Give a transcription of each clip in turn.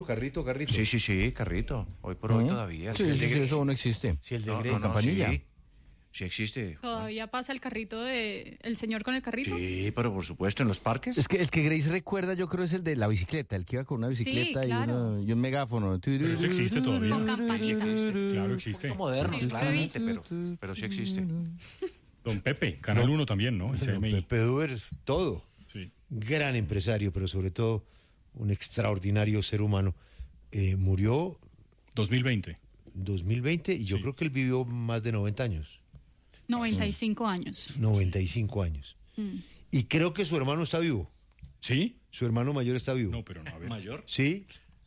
Carrito. Sí, carrito. Hoy por hoy todavía. Sí, eso no existe. Si el de No, Grey. Campanilla. Sí existe. ¿Todavía pasa el carrito de el señor con el carrito? Sí, pero por supuesto, en los parques. Es que el que Grace recuerda, yo creo, es el de la bicicleta, el que iba con una bicicleta claro. y un megáfono. Pero eso existe todavía. Con campanita. Claro, existe. Son modernos, Sí, claramente, pero sí existe. Don Pepe, Canal 1 también, ¿no? El CMI. Pepe Duber, todo. Sí. Gran empresario, pero sobre todo un extraordinario ser humano. Murió 2020. en 2020 y yo Sí. creo que él vivió más de 90 años. 95 años. 95 años. Y creo que su hermano está vivo. ¿Sí? Su hermano mayor está vivo. No, pero no, a ver. ¿Mayor? Sí,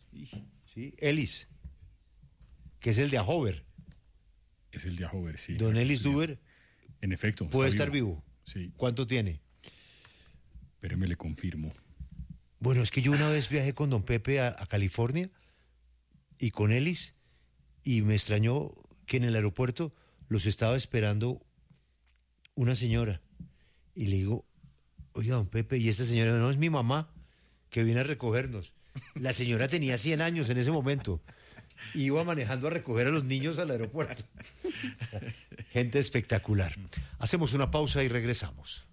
Ellis, que es el de Ahover. Es el de Ahover, sí. Don Ellis Duber En efecto. puede está estar vivo. Sí. ¿Cuánto tiene? Espéreme, le confirmo. Bueno, es que yo una vez viajé con don Pepe a California y con Ellis y me extrañó que en el aeropuerto los estaba esperando una señora y le digo, oiga, don Pepe, y esta señora no es mi mamá que viene a recogernos. La señora tenía 100 años en ese momento. Iba manejando a recoger a los niños al aeropuerto. Gente espectacular. Hacemos una pausa y regresamos.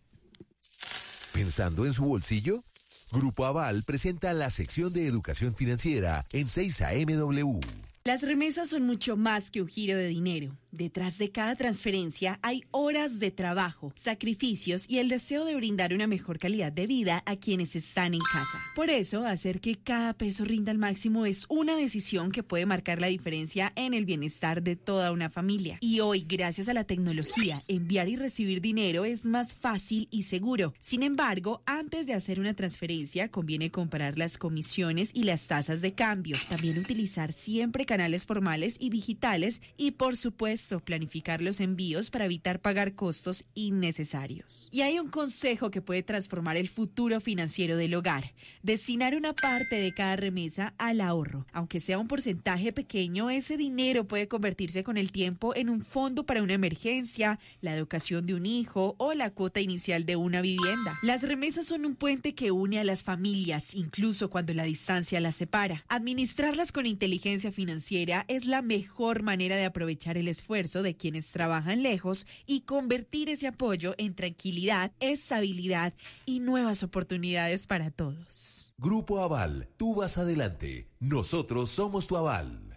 ¿Pensando en su bolsillo? Grupo Aval presenta la sección de educación financiera en 6AMW. Las remesas son mucho más que un giro de dinero. Detrás de cada transferencia hay horas de trabajo, sacrificios y el deseo de brindar una mejor calidad de vida a quienes están en casa. Por eso, hacer que cada peso rinda al máximo es una decisión que puede marcar la diferencia en el bienestar de toda una familia. Y hoy, gracias a la tecnología, enviar y recibir dinero es más fácil y seguro. Sin embargo, antes de hacer una transferencia, conviene comparar las comisiones y las tasas de cambio. También utilizar siempre canales formales y digitales y, por supuesto, planificar los envíos para evitar pagar costos innecesarios. Y hay un consejo que puede transformar el futuro financiero del hogar: destinar una parte de cada remesa al ahorro. Aunque sea un porcentaje pequeño, ese dinero puede convertirse con el tiempo en un fondo para una emergencia, la educación de un hijo o la cuota inicial de una vivienda. Las remesas son un puente que une a las familias, incluso cuando la distancia las separa. Administrarlas con inteligencia financiera es la mejor manera de aprovechar el esfuerzo de quienes trabajan lejos y convertir ese apoyo en tranquilidad, estabilidad y nuevas oportunidades para todos. Grupo Aval, tú vas adelante. Nosotros somos tu aval.